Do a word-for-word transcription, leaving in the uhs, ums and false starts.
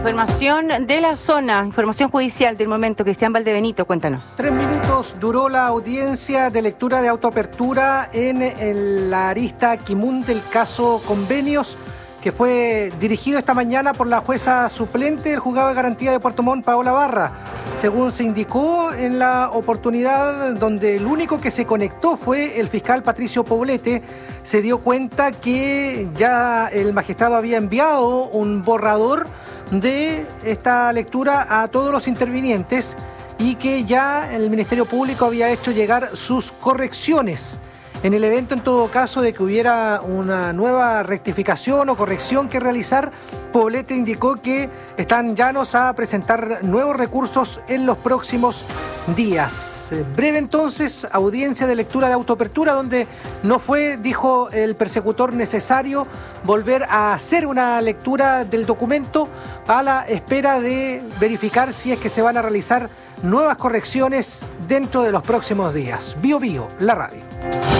información de la zona, información judicial del momento. Cristian Valdebenito, cuéntanos. Tres minutos duró la audiencia de lectura de autoapertura en, en la arista Quimún del caso Convenios, que fue dirigido esta mañana por la jueza suplente del Juzgado de Garantía de Puerto Montt, Paola Barra. Según se indicó en la oportunidad, donde el único que se conectó fue el fiscal Patricio Poblete, se dio cuenta que ya el magistrado había enviado un borrador de esta lectura a todos los intervinientes y que ya el Ministerio Público había hecho llegar sus correcciones. En el evento, en todo caso, de que hubiera una nueva rectificación o corrección que realizar, Poblete indicó que están llanos a presentar nuevos recursos en los próximos días. Breve entonces, audiencia de lectura de autoapertura, donde no fue, dijo el persecutor, necesario volver a hacer una lectura del documento a la espera de verificar si es que se van a realizar nuevas correcciones dentro de los próximos días. Bio Bio, la radio.